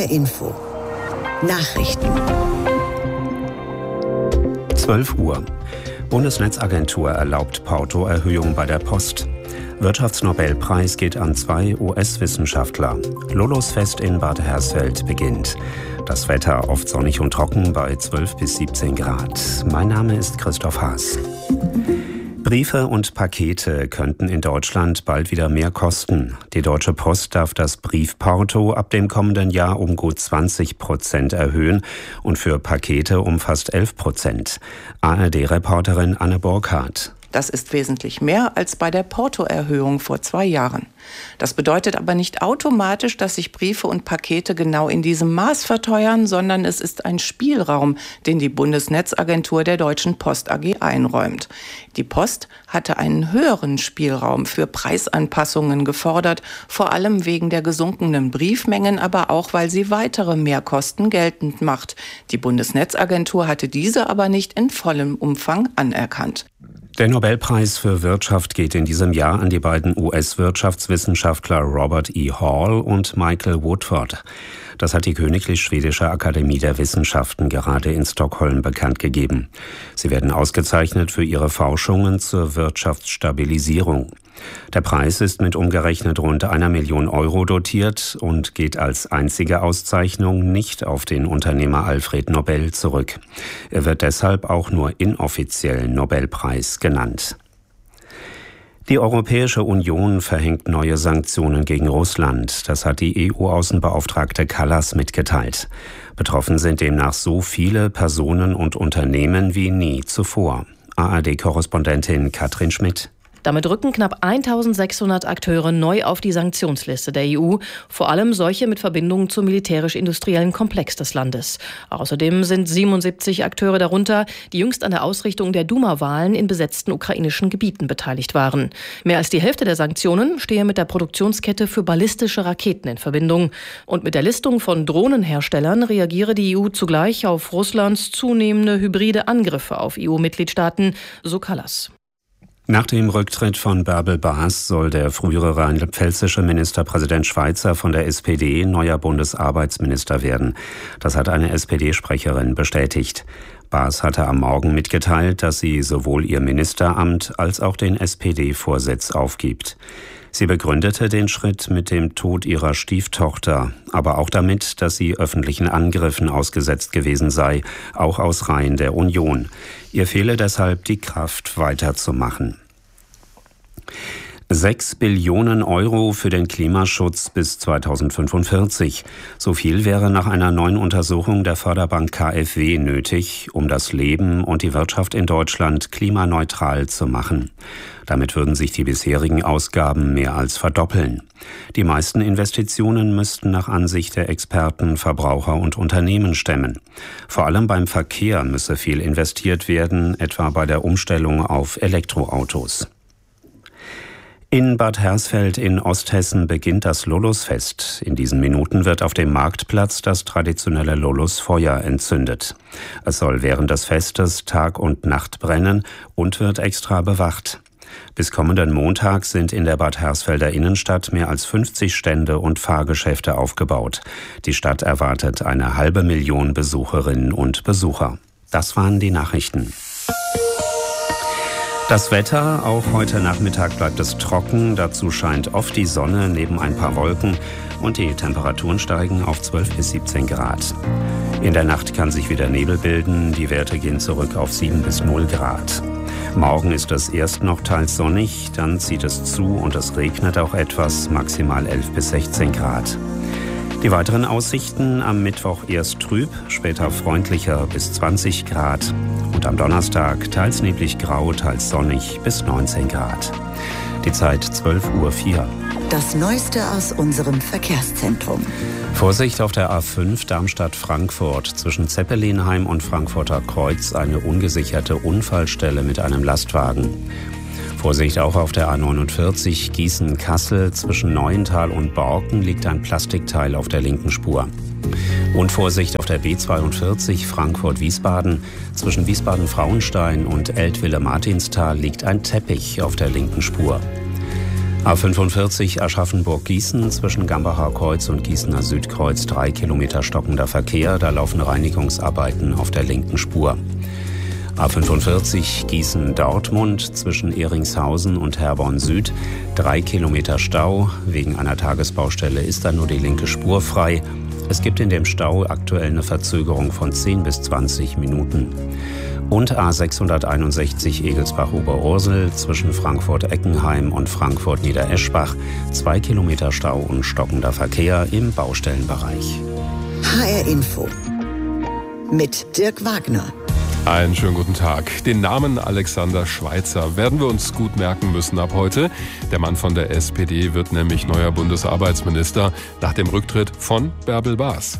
HR Info. Nachrichten. 12 Uhr. Bundesnetzagentur erlaubt Portoerhöhung bei der Post. Wirtschaftsnobelpreis geht an 2 US-Wissenschaftler. Lullusfest in Bad Hersfeld beginnt. Das Wetter oft sonnig und trocken bei 12 bis 17 Grad. Mein Name ist Christoph Haas. Briefe und Pakete könnten in Deutschland bald wieder mehr kosten. Die Deutsche Post darf das Briefporto ab dem kommenden Jahr um gut 20% erhöhen und für Pakete um fast 11%. ARD-Reporterin Anne Burkhardt. Das ist wesentlich mehr als bei der Portoerhöhung vor 2 Jahren. Das bedeutet aber nicht automatisch, dass sich Briefe und Pakete genau in diesem Maß verteuern, sondern es ist ein Spielraum, den die Bundesnetzagentur der Deutschen Post AG einräumt. Die Post hatte einen höheren Spielraum für Preisanpassungen gefordert, vor allem wegen der gesunkenen Briefmengen, aber auch, weil sie weitere Mehrkosten geltend macht. Die Bundesnetzagentur hatte diese aber nicht in vollem Umfang anerkannt. Der Nobelpreis für Wirtschaft geht in diesem Jahr an die beiden US-Wirtschaftswissenschaftler Robert E. Hall und Michael Woodford. Das hat die Königlich Schwedische Akademie der Wissenschaften gerade in Stockholm bekannt gegeben. Sie werden ausgezeichnet für ihre Forschungen zur Wirtschaftsstabilisierung. Der Preis ist mit umgerechnet rund 1 Million Euro dotiert und geht als einzige Auszeichnung nicht auf den Unternehmer Alfred Nobel zurück. Er wird deshalb auch nur inoffiziell Nobelpreis genannt. Die Europäische Union verhängt neue Sanktionen gegen Russland. Das hat die EU-Außenbeauftragte Kallas mitgeteilt. Betroffen sind demnach so viele Personen und Unternehmen wie nie zuvor. ARD-Korrespondentin Katrin Schmidt. Damit rücken knapp 1600 Akteure neu auf die Sanktionsliste der EU, vor allem solche mit Verbindungen zum militärisch-industriellen Komplex des Landes. Außerdem sind 77 Akteure darunter, die jüngst an der Ausrichtung der Duma-Wahlen in besetzten ukrainischen Gebieten beteiligt waren. Mehr als die Hälfte der Sanktionen stehe mit der Produktionskette für ballistische Raketen in Verbindung. Und mit der Listung von Drohnenherstellern reagiere die EU zugleich auf Russlands zunehmende hybride Angriffe auf EU-Mitgliedstaaten, so Kallas. Nach dem Rücktritt von Bärbel Baas soll der frühere rheinland-pfälzische Ministerpräsident Schweizer von der SPD neuer Bundesarbeitsminister werden. Das hat eine SPD-Sprecherin bestätigt. Baas hatte am Morgen mitgeteilt, dass sie sowohl ihr Ministeramt als auch den SPD-Vorsitz aufgibt. Sie begründete den Schritt mit dem Tod ihrer Stieftochter, aber auch damit, dass sie öffentlichen Angriffen ausgesetzt gewesen sei, auch aus Reihen der Union. Ihr fehle deshalb die Kraft, weiterzumachen. 6 Billionen Euro für den Klimaschutz bis 2045. So viel wäre nach einer neuen Untersuchung der Förderbank KfW nötig, um das Leben und die Wirtschaft in Deutschland klimaneutral zu machen. Damit würden sich die bisherigen Ausgaben mehr als verdoppeln. Die meisten Investitionen müssten nach Ansicht der Experten Verbraucher und Unternehmen stemmen. Vor allem beim Verkehr müsse viel investiert werden, etwa bei der Umstellung auf Elektroautos. In Bad Hersfeld in Osthessen beginnt das Lullusfest. In diesen Minuten wird auf dem Marktplatz das traditionelle Lullusfeuer entzündet. Es soll während des Festes Tag und Nacht brennen und wird extra bewacht. Bis kommenden Montag sind in der Bad Hersfelder Innenstadt mehr als 50 Stände und Fahrgeschäfte aufgebaut. Die Stadt erwartet 500.000 Besucherinnen und Besucher. Das waren die Nachrichten. Das Wetter, auch heute Nachmittag bleibt es trocken, dazu scheint oft die Sonne neben ein paar Wolken und die Temperaturen steigen auf 12 bis 17 Grad. In der Nacht kann sich wieder Nebel bilden, die Werte gehen zurück auf 7 bis 0 Grad. Morgen ist es erst noch teils sonnig, dann zieht es zu und es regnet auch etwas, maximal 11 bis 16 Grad. Die weiteren Aussichten: am Mittwoch erst trüb, später freundlicher bis 20 Grad. Und am Donnerstag teils neblig grau, teils sonnig bis 19 Grad. Die Zeit 12:04 Uhr. Das Neueste aus unserem Verkehrszentrum. Vorsicht auf der A5 Darmstadt-Frankfurt. Zwischen Zeppelinheim und Frankfurter Kreuz eine ungesicherte Unfallstelle mit einem Lastwagen. Vorsicht auch auf der A49 Gießen-Kassel. Zwischen Neuental und Borken liegt ein Plastikteil auf der linken Spur. Und Vorsicht auf der B42 Frankfurt-Wiesbaden. Zwischen Wiesbaden-Frauenstein und Eltville-Martinsthal liegt ein Teppich auf der linken Spur. A45 Aschaffenburg-Gießen zwischen Gambacher Kreuz und Gießener Südkreuz 3 Kilometer stockender Verkehr. Da laufen Reinigungsarbeiten auf der linken Spur. A45 Gießen-Dortmund zwischen Ehringshausen und Herborn Süd 3 Kilometer Stau. Wegen einer Tagesbaustelle ist da nur die linke Spur frei. Es gibt in dem Stau aktuell eine Verzögerung von 10 bis 20 Minuten. Und A661 Egelsbach-Oberursel zwischen Frankfurt-Eckenheim und Frankfurt-Niedereschbach 2 Kilometer Stau und stockender Verkehr im Baustellenbereich. HR Info mit Dirk Wagner. Einen schönen guten Tag. Den Namen Alexander Schweitzer werden wir uns gut merken müssen ab heute. Der Mann von der SPD wird nämlich neuer Bundesarbeitsminister nach dem Rücktritt von Bärbel Baas.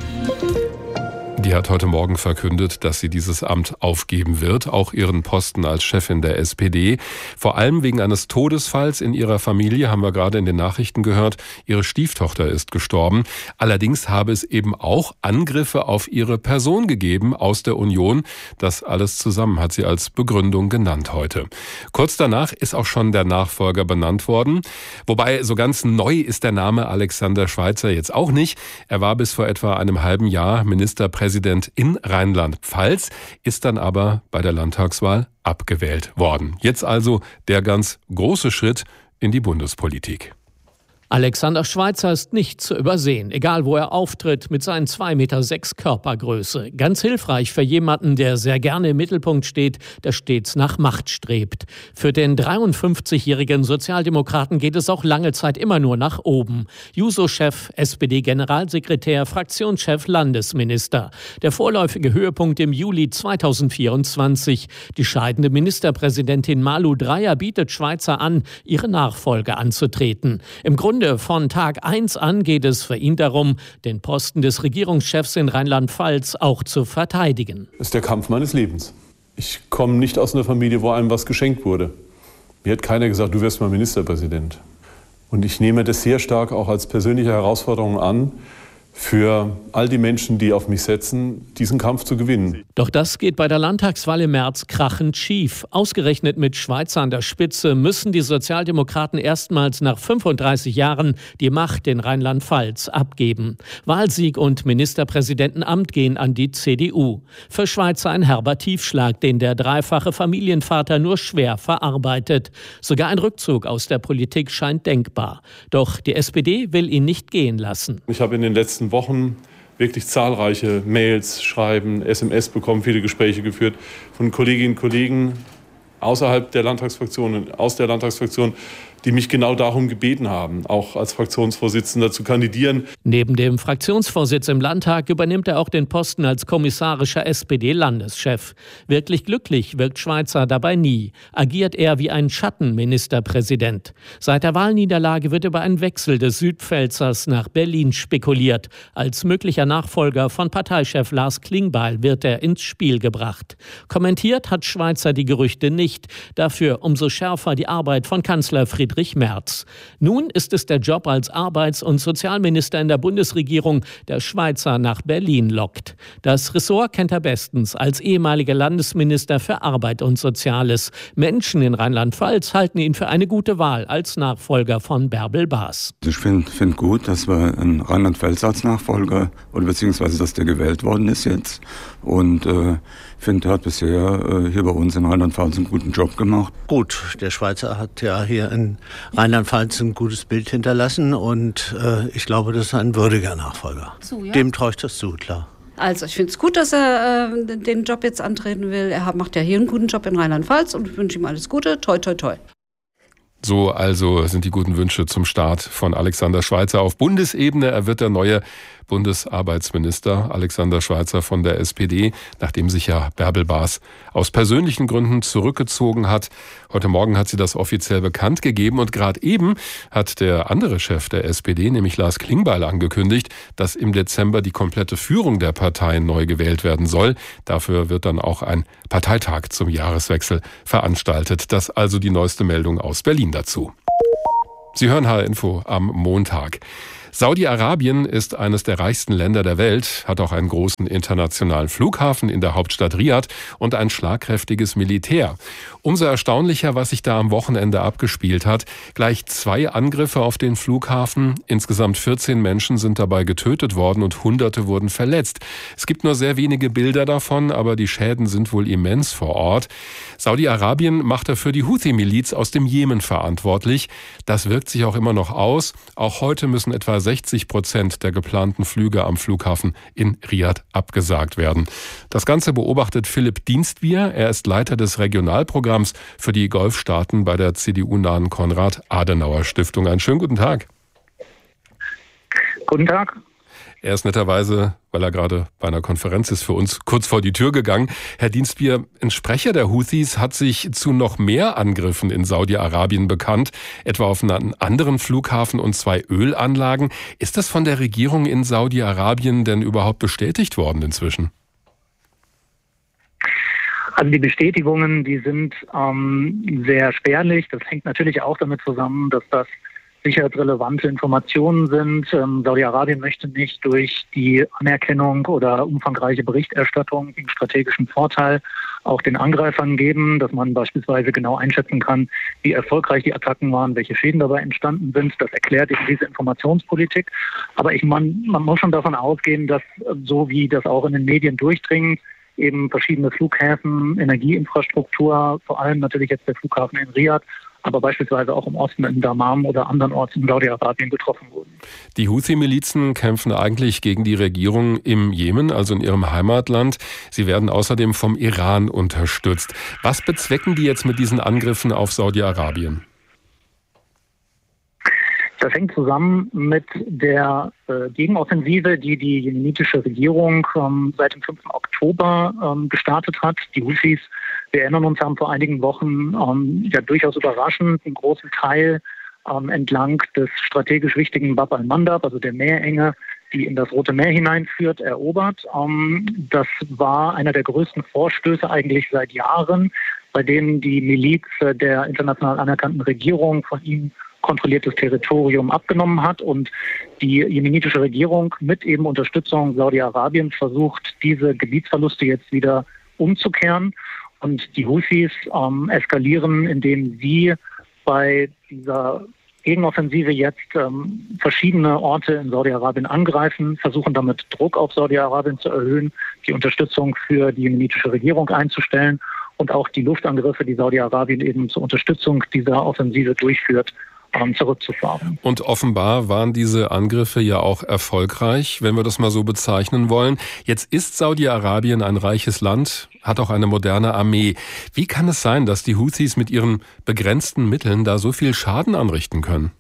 Die hat heute Morgen verkündet, dass sie dieses Amt aufgeben wird, auch ihren Posten als Chefin der SPD. Vor allem wegen eines Todesfalls in ihrer Familie, haben wir gerade in den Nachrichten gehört. Ihre Stieftochter ist gestorben. Allerdings habe es eben auch Angriffe auf ihre Person gegeben aus der Union. Das alles zusammen hat sie als Begründung genannt heute. Kurz danach ist auch schon der Nachfolger benannt worden. Wobei so ganz neu ist der Name Alexander Schweitzer jetzt auch nicht. Er war bis vor etwa einem halben Jahr Ministerpräsident in Rheinland-Pfalz, ist dann aber bei der Landtagswahl abgewählt worden. Jetzt also der ganz große Schritt in die Bundespolitik. Alexander Schweitzer ist nicht zu übersehen, egal wo er auftritt, mit seinen 2,6 Meter Körpergröße. Ganz hilfreich für jemanden, der sehr gerne im Mittelpunkt steht, der stets nach Macht strebt. Für den 53-jährigen Sozialdemokraten geht es auch lange Zeit immer nur nach oben. Juso-Chef, SPD-Generalsekretär, Fraktionschef, Landesminister. Der vorläufige Höhepunkt im Juli 2024. Die scheidende Ministerpräsidentin Malu Dreyer bietet Schweitzer an, ihre Nachfolge anzutreten. Im Grunde von Tag 1 an geht es für ihn darum, den Posten des Regierungschefs in Rheinland-Pfalz auch zu verteidigen. Das ist der Kampf meines Lebens. Ich komme nicht aus einer Familie, wo einem was geschenkt wurde. Mir hat keiner gesagt, du wirst mal Ministerpräsident. Und ich nehme das sehr stark auch als persönliche Herausforderung an, für all die Menschen, die auf mich setzen, diesen Kampf zu gewinnen. Doch das geht bei der Landtagswahl im März krachend schief. Ausgerechnet mit Schweitzer an der Spitze müssen die Sozialdemokraten erstmals nach 35 Jahren die Macht in Rheinland-Pfalz abgeben. Wahlsieg und Ministerpräsidentenamt gehen an die CDU. Für Schweitzer ein herber Tiefschlag, den der dreifache Familienvater nur schwer verarbeitet. Sogar ein Rückzug aus der Politik scheint denkbar. Doch die SPD will ihn nicht gehen lassen. Ich habe in den letzten Wochen wirklich zahlreiche Mails, Schreiben, SMS bekommen, viele Gespräche geführt von Kolleginnen und Kollegen außerhalb der Landtagsfraktion und aus der Landtagsfraktion, die mich genau darum gebeten haben, auch als Fraktionsvorsitzender zu kandidieren. Neben dem Fraktionsvorsitz im Landtag übernimmt er auch den Posten als kommissarischer SPD-Landeschef. Wirklich glücklich wirkt Schweitzer dabei nie. Agiert er wie ein Schattenministerpräsident. Seit der Wahlniederlage wird über einen Wechsel des Südpfälzers nach Berlin spekuliert. Als möglicher Nachfolger von Parteichef Lars Klingbeil wird er ins Spiel gebracht. Kommentiert hat Schweitzer die Gerüchte nicht. Dafür umso schärfer die Arbeit von Kanzler Friedrich Merz. Nun ist es der Job als Arbeits- und Sozialminister in der Bundesregierung, der Schweitzer nach Berlin lockt. Das Ressort kennt er bestens als ehemaliger Landesminister für Arbeit und Soziales. Menschen in Rheinland-Pfalz halten ihn für eine gute Wahl als Nachfolger von Bärbel Baas. Ich finde gut, dass wir einen Rheinland-Pfalz als Nachfolger oder beziehungsweise, dass der gewählt worden ist jetzt. Und finde, er hat bisher hier bei uns in Rheinland-Pfalz einen guten Job gemacht. Gut, der Schweitzer hat ja hier in Rheinland-Pfalz ein gutes Bild hinterlassen und ich glaube, das ist ein würdiger Nachfolger. So, ja. Dem traue ich das zu, klar. Also ich finde es gut, dass er den Job jetzt antreten will. Er macht ja hier einen guten Job in Rheinland-Pfalz und ich wünsche ihm alles Gute. Toi, toi, toi. So also sind die guten Wünsche zum Start von Alexander Schweitzer auf Bundesebene. Er wird der neue Bundesarbeitsminister, Alexander Schweitzer von der SPD, nachdem sich ja Bärbel Baas aus persönlichen Gründen zurückgezogen hat. Heute Morgen hat sie das offiziell bekannt gegeben und gerade eben hat der andere Chef der SPD, nämlich Lars Klingbeil, angekündigt, dass im Dezember die komplette Führung der Partei neu gewählt werden soll. Dafür wird dann auch ein Parteitag zum Jahreswechsel veranstaltet. Das also die neueste Meldung aus Berlin dazu. Sie hören HR Info am Montag. Saudi-Arabien ist eines der reichsten Länder der Welt, hat auch einen großen internationalen Flughafen in der Hauptstadt Riad und ein schlagkräftiges Militär. Umso erstaunlicher, was sich da am Wochenende abgespielt hat. Gleich 2 Angriffe auf den Flughafen. Insgesamt 14 Menschen sind dabei getötet worden und Hunderte wurden verletzt. Es gibt nur sehr wenige Bilder davon, aber die Schäden sind wohl immens vor Ort. Saudi-Arabien macht dafür die Houthi-Miliz aus dem Jemen verantwortlich. Das wirkt sich auch immer noch aus. Auch heute müssen etwa 60% der geplanten Flüge am Flughafen in Riad abgesagt werden. Das Ganze beobachtet Philipp Dienstbier. Er ist Leiter des Regionalprogramms für die Golfstaaten bei der CDU-nahen Konrad-Adenauer-Stiftung. Einen schönen guten Tag. Guten Tag. Er ist netterweise, weil er gerade bei einer Konferenz ist, für uns kurz vor die Tür gegangen. Herr Dienstbier, ein Sprecher der Houthis hat sich zu noch mehr Angriffen in Saudi-Arabien bekannt, etwa auf einen anderen Flughafen und 2 Ölanlagen. Ist das von der Regierung in Saudi-Arabien denn überhaupt bestätigt worden inzwischen? Also die Bestätigungen, die sind sehr spärlich. Das hängt natürlich auch damit zusammen, dass das sicherheitsrelevante Informationen sind. Saudi-Arabien möchte nicht durch die Anerkennung oder umfangreiche Berichterstattung einen strategischen Vorteil auch den Angreifern geben, dass man beispielsweise genau einschätzen kann, wie erfolgreich die Attacken waren, welche Schäden dabei entstanden sind. Das erklärt eben diese Informationspolitik. Aber man muss schon davon ausgehen, dass so wie das auch in den Medien durchdringt, eben verschiedene Flughäfen, Energieinfrastruktur, vor allem natürlich jetzt der Flughafen in Riad, aber beispielsweise auch im Osten in Dammam oder andernorts in Saudi-Arabien getroffen wurden. Die Houthi-Milizen kämpfen eigentlich gegen die Regierung im Jemen, also in ihrem Heimatland. Sie werden außerdem vom Iran unterstützt. Was bezwecken die jetzt mit diesen Angriffen auf Saudi-Arabien? Das hängt zusammen mit der Gegenoffensive, die die jemenitische Regierung seit dem 5. Oktober gestartet hat. Die Houthis, wir erinnern uns, haben vor einigen Wochen durchaus überraschend einen großen Teil entlang des strategisch wichtigen Bab al-Mandab, also der Meerenge, die in das Rote Meer hineinführt, erobert. Das war einer der größten Vorstöße eigentlich seit Jahren, bei denen die Miliz der international anerkannten Regierung von ihnen kontrolliertes Territorium abgenommen hat und die jemenitische Regierung mit eben Unterstützung Saudi-Arabiens versucht, diese Gebietsverluste jetzt wieder umzukehren. Und die Houthis eskalieren, indem sie bei dieser Gegenoffensive jetzt verschiedene Orte in Saudi-Arabien angreifen, versuchen damit Druck auf Saudi-Arabien zu erhöhen, die Unterstützung für die jemenitische Regierung einzustellen und auch die Luftangriffe, die Saudi-Arabien eben zur Unterstützung dieser Offensive durchführt, zurückzufahren. Und offenbar waren diese Angriffe ja auch erfolgreich, wenn wir das mal so bezeichnen wollen. Jetzt ist Saudi-Arabien ein reiches Land, hat auch eine moderne Armee. Wie kann es sein, dass die Houthis mit ihren begrenzten Mitteln da so viel Schaden anrichten können?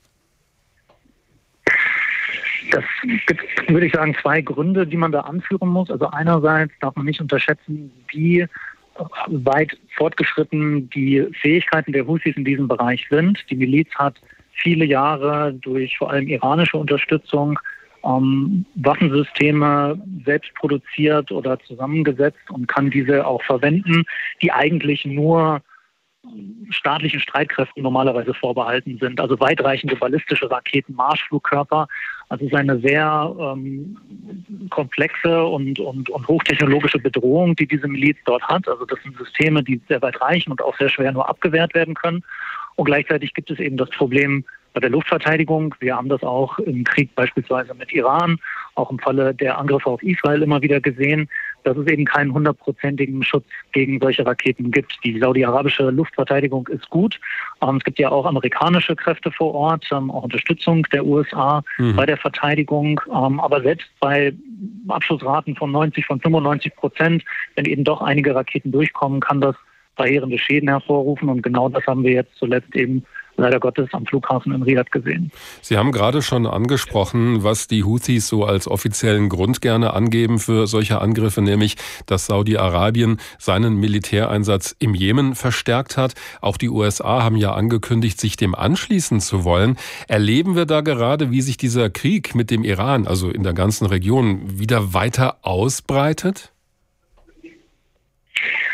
Das gibt, würde ich sagen, 2 Gründe, die man da anführen muss. Also einerseits darf man nicht unterschätzen, wie weit fortgeschritten die Fähigkeiten der Houthis in diesem Bereich sind. Die Miliz hat viele Jahre durch vor allem iranische Unterstützung Waffensysteme selbst produziert oder zusammengesetzt und kann diese auch verwenden, die eigentlich nur staatlichen Streitkräften normalerweise vorbehalten sind. Also weitreichende ballistische Raketen, Marschflugkörper. Also es ist eine sehr komplexe und hochtechnologische Bedrohung, die diese Miliz dort hat. Also das sind Systeme, die sehr weit reichen und auch sehr schwer nur abgewehrt werden können. Und gleichzeitig gibt es eben das Problem bei der Luftverteidigung. Wir haben das auch im Krieg beispielsweise mit Iran, auch im Falle der Angriffe auf Israel immer wieder gesehen, dass es eben keinen 100%igen Schutz gegen solche Raketen gibt. Die saudi-arabische Luftverteidigung ist gut. Es gibt ja auch amerikanische Kräfte vor Ort, auch Unterstützung der USA bei der Verteidigung. Aber selbst bei Abschussraten von 95%, wenn eben doch einige Raketen durchkommen, kann das verheerende Schäden hervorrufen. Und genau das haben wir jetzt zuletzt eben leider Gottes am Flughafen in Riad gesehen. Sie haben gerade schon angesprochen, was die Houthis so als offiziellen Grund gerne angeben für solche Angriffe, nämlich, dass Saudi-Arabien seinen Militäreinsatz im Jemen verstärkt hat. Auch die USA haben ja angekündigt, sich dem anschließen zu wollen. Erleben wir da gerade, wie sich dieser Krieg mit dem Iran, also in der ganzen Region, wieder weiter ausbreitet?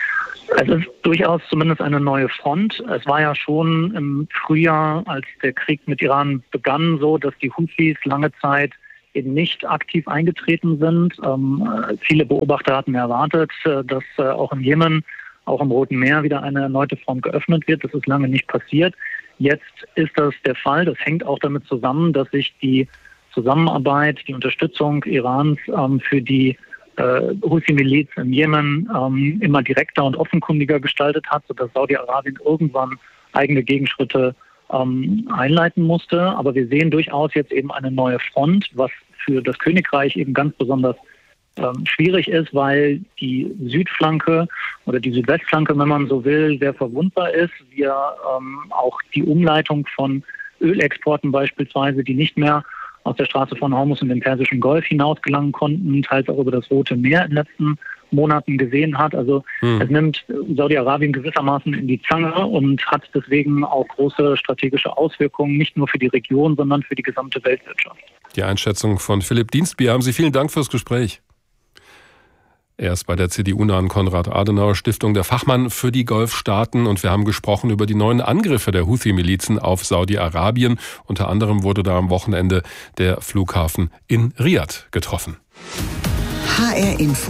Es ist durchaus zumindest eine neue Front. Es war ja schon im Frühjahr, als der Krieg mit Iran begann, so, dass die Houthis lange Zeit eben nicht aktiv eingetreten sind. Viele Beobachter hatten erwartet, dass auch im Jemen, auch im Roten Meer wieder eine erneute Front geöffnet wird. Das ist lange nicht passiert. Jetzt ist das der Fall. Das hängt auch damit zusammen, dass sich die Zusammenarbeit, die Unterstützung Irans für die Houthi-Miliz im Jemen immer direkter und offenkundiger gestaltet hat, sodass Saudi-Arabien irgendwann eigene Gegenschritte einleiten musste. Aber wir sehen durchaus jetzt eben eine neue Front, was für das Königreich eben ganz besonders schwierig ist, weil die Südflanke oder die Südwestflanke, wenn man so will, sehr verwundbar ist. Wir auch die Umleitung von Ölexporten beispielsweise, die nicht mehr aus der Straße von Hormuz in den Persischen Golf hinaus gelangen konnten, teils auch über das Rote Meer in den letzten Monaten gesehen hat. Also es nimmt Saudi-Arabien gewissermaßen in die Zange und hat deswegen auch große strategische Auswirkungen, nicht nur für die Region, sondern für die gesamte Weltwirtschaft. Die Einschätzung von Philipp Dienstbier. Haben Sie vielen Dank fürs Gespräch. Er ist bei der CDU-nahen Konrad-Adenauer-Stiftung der Fachmann für die Golfstaaten und wir haben gesprochen über die neuen Angriffe der Houthi-Milizen auf Saudi-Arabien. Unter anderem wurde da am Wochenende der Flughafen in Riad getroffen. HR Info.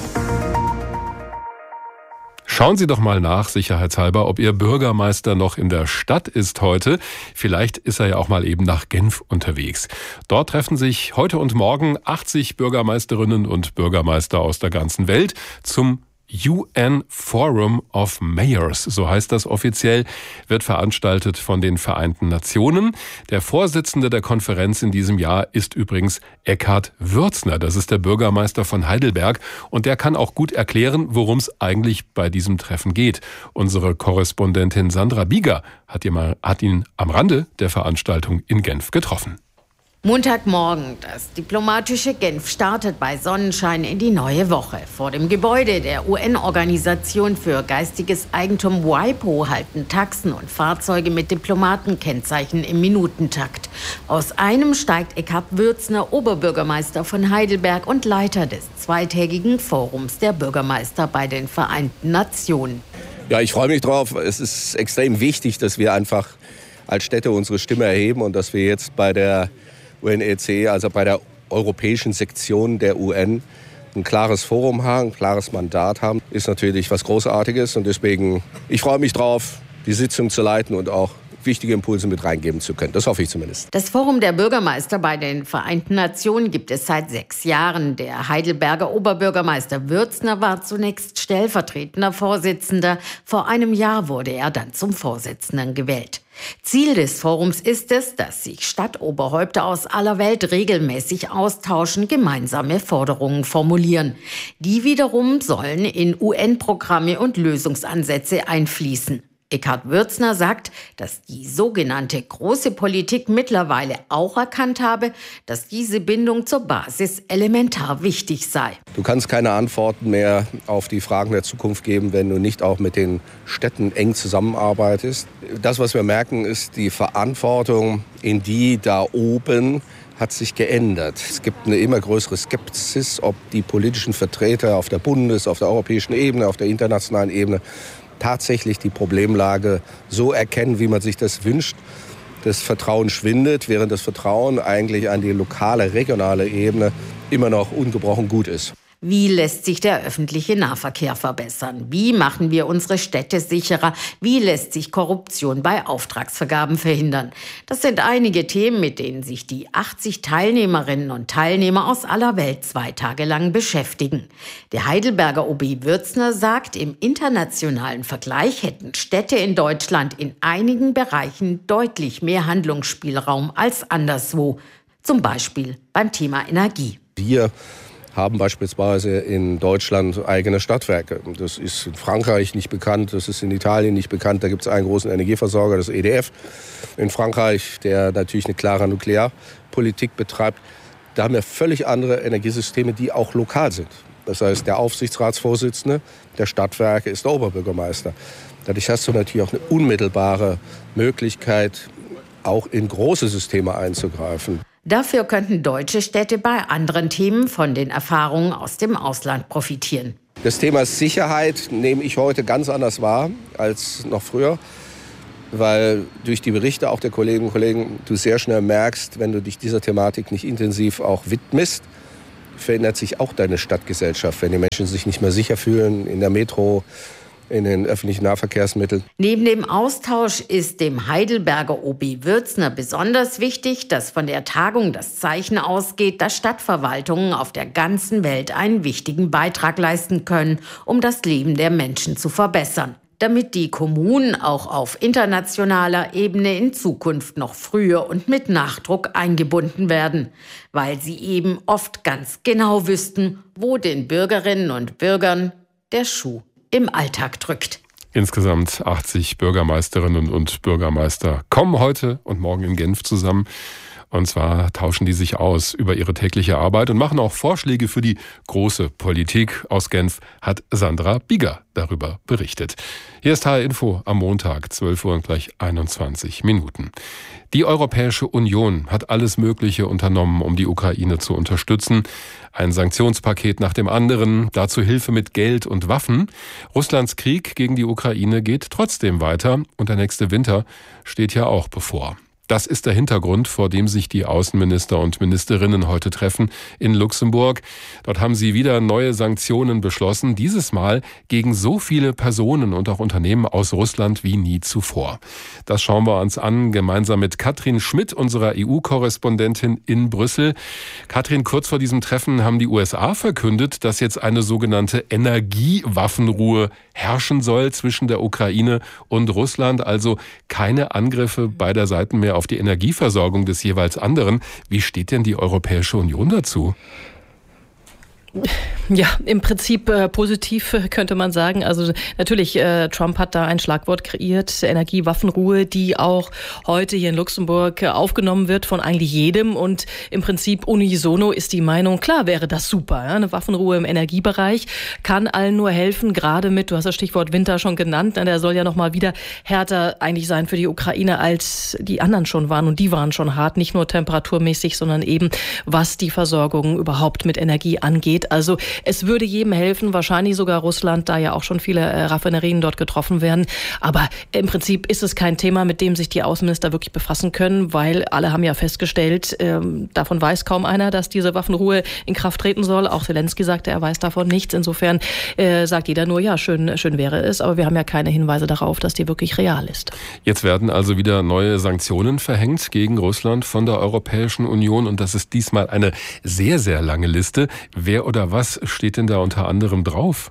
Schauen Sie doch mal nach, sicherheitshalber, ob Ihr Bürgermeister noch in der Stadt ist heute. Vielleicht ist er ja auch mal eben nach Genf unterwegs. Dort treffen sich heute und morgen 80 Bürgermeisterinnen und Bürgermeister aus der ganzen Welt zum UN Forum of Mayors, so heißt das offiziell, wird veranstaltet von den Vereinten Nationen. Der Vorsitzende der Konferenz in diesem Jahr ist übrigens Eckhard Würzner. Das ist der Bürgermeister von Heidelberg und der kann auch gut erklären, worum es eigentlich bei diesem Treffen geht. Unsere Korrespondentin Sandra Bieger hat ihn am Rande der Veranstaltung in Genf getroffen. Montagmorgen, das diplomatische Genf startet bei Sonnenschein in die neue Woche. Vor dem Gebäude der UN-Organisation für geistiges Eigentum WIPO halten Taxen und Fahrzeuge mit Diplomatenkennzeichen im Minutentakt. Aus einem steigt Eckhard Würzner, Oberbürgermeister von Heidelberg und Leiter des zweitägigen Forums der Bürgermeister bei den Vereinten Nationen. Ja, ich freue mich drauf. Es ist extrem wichtig, dass wir einfach als Städte unsere Stimme erheben und dass wir jetzt bei der UNEC, also bei der europäischen Sektion der UN, ein klares Forum haben, ein klares Mandat haben, ist natürlich was Großartiges. Und deswegen, ich freue mich drauf, die Sitzung zu leiten und auch wichtige Impulse mit reingeben zu können. Das hoffe ich zumindest. Das Forum der Bürgermeister bei den Vereinten Nationen gibt es seit 6 Jahren. Der Heidelberger Oberbürgermeister Würzner war zunächst stellvertretender Vorsitzender. Vor einem Jahr wurde er dann zum Vorsitzenden gewählt. Ziel des Forums ist es, dass sich Stadtoberhäupter aus aller Welt regelmäßig austauschen, gemeinsame Forderungen formulieren. Die wiederum sollen in UN-Programme und Lösungsansätze einfließen. Eckhard Würzner sagt, dass die sogenannte große Politik mittlerweile auch erkannt habe, dass diese Bindung zur Basis elementar wichtig sei. Du kannst keine Antworten mehr auf die Fragen der Zukunft geben, wenn du nicht auch mit den Städten eng zusammenarbeitest. Das, was wir merken, ist die Verantwortung in die da oben hat sich geändert. Es gibt eine immer größere Skepsis, ob die politischen Vertreter auf der auf der europäischen Ebene, auf der internationalen Ebene tatsächlich die Problemlage so erkennen, wie man sich das wünscht. Das Vertrauen schwindet, während das Vertrauen eigentlich an die lokale, regionale Ebene immer noch ungebrochen gut ist. Wie lässt sich der öffentliche Nahverkehr verbessern? Wie machen wir unsere Städte sicherer? Wie lässt sich Korruption bei Auftragsvergaben verhindern? Das sind einige Themen, mit denen sich die 80 Teilnehmerinnen und Teilnehmer aus aller Welt 2 Tage lang beschäftigen. Der Heidelberger OB Würzner sagt, im internationalen Vergleich hätten Städte in Deutschland in einigen Bereichen deutlich mehr Handlungsspielraum als anderswo. Zum Beispiel beim Thema Energie. Wir haben beispielsweise in Deutschland eigene Stadtwerke. Das ist in Frankreich nicht bekannt, das ist in Italien nicht bekannt. Da gibt es einen großen Energieversorger, das EDF. In Frankreich, der natürlich eine klare Nuklearpolitik betreibt. Da haben wir völlig andere Energiesysteme, die auch lokal sind. Das heißt, der Aufsichtsratsvorsitzende der Stadtwerke ist der Oberbürgermeister. Dadurch hast du natürlich auch eine unmittelbare Möglichkeit, auch in große Systeme einzugreifen. Dafür könnten deutsche Städte bei anderen Themen von den Erfahrungen aus dem Ausland profitieren. Das Thema Sicherheit nehme ich heute ganz anders wahr als noch früher, weil durch die Berichte auch der Kolleginnen und Kollegen du sehr schnell merkst, wenn du dich dieser Thematik nicht intensiv auch widmest, verändert sich auch deine Stadtgesellschaft, wenn die Menschen sich nicht mehr sicher fühlen in der Metro, in den öffentlichen Nahverkehrsmitteln. Neben dem Austausch ist dem Heidelberger OB Würzner besonders wichtig, dass von der Tagung das Zeichen ausgeht, dass Stadtverwaltungen auf der ganzen Welt einen wichtigen Beitrag leisten können, um das Leben der Menschen zu verbessern. Damit die Kommunen auch auf internationaler Ebene in Zukunft noch früher und mit Nachdruck eingebunden werden, weil sie eben oft ganz genau wüssten, wo den Bürgerinnen und Bürgern der Schuh im Alltag drückt. Insgesamt 80 Bürgermeisterinnen und Bürgermeister kommen heute und morgen in Genf zusammen. Und zwar tauschen die sich aus über ihre tägliche Arbeit und machen auch Vorschläge für die große Politik. Aus Genf hat Sandra Bieger darüber berichtet. Hier ist HR Info am Montag, 12 Uhr und gleich 21 Minuten. Die Europäische Union hat alles Mögliche unternommen, um die Ukraine zu unterstützen. Ein Sanktionspaket nach dem anderen, dazu Hilfe mit Geld und Waffen. Russlands Krieg gegen die Ukraine geht trotzdem weiter und der nächste Winter steht ja auch bevor. Das ist der Hintergrund, vor dem sich die Außenminister und Ministerinnen heute treffen in Luxemburg. Dort haben sie wieder neue Sanktionen beschlossen, dieses Mal gegen so viele Personen und auch Unternehmen aus Russland wie nie zuvor. Das schauen wir uns an, gemeinsam mit Katrin Schmidt, unserer EU-Korrespondentin in Brüssel. Katrin, kurz vor diesem Treffen haben die USA verkündet, dass jetzt eine sogenannte Energiewaffenruhe herrschen soll zwischen der Ukraine und Russland, also keine Angriffe beider Seiten mehr auf die Energieversorgung des jeweils anderen. Wie steht denn die Europäische Union dazu? Ja, im Prinzip positiv könnte man sagen. Also natürlich, Trump hat da ein Schlagwort kreiert, Energiewaffenruhe, die auch heute hier in Luxemburg aufgenommen wird von eigentlich jedem. Und im Prinzip unisono ist die Meinung, klar wäre das super. Ja? Eine Waffenruhe im Energiebereich kann allen nur helfen, gerade mit, du hast das Stichwort Winter schon genannt, der soll ja nochmal wieder härter eigentlich sein für die Ukraine, als die anderen schon waren. Und die waren schon hart, nicht nur temperaturmäßig, sondern eben was die Versorgung überhaupt mit Energie angeht. Also es würde jedem helfen, wahrscheinlich sogar Russland, da ja auch schon viele Raffinerien dort getroffen werden. Aber im Prinzip ist es kein Thema, mit dem sich die Außenminister wirklich befassen können, weil alle haben ja festgestellt, davon weiß kaum einer, dass diese Waffenruhe in Kraft treten soll. Auch Zelensky sagte, er weiß davon nichts. Insofern sagt jeder nur, ja, schön wäre es, aber wir haben ja keine Hinweise darauf, dass die wirklich real ist. Jetzt werden also wieder neue Sanktionen verhängt gegen Russland von der Europäischen Union und das ist diesmal eine sehr, sehr lange Liste. Wer oder was steht denn da unter anderem drauf?